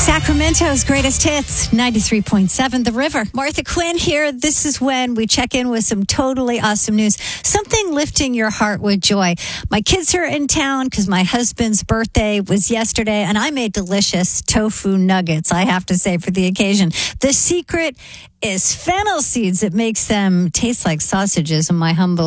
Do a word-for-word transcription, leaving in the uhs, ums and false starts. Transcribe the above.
Sacramento's greatest hits, ninety-three point seven The River. Martha Quinn here. This is when we check in with some totally awesome news. Something lifting your heart with joy. My kids are in town because my husband's birthday was yesterday, and I made delicious tofu nuggets, I have to say, for the occasion. The secret is fennel seeds that makes them taste like sausages, in my humble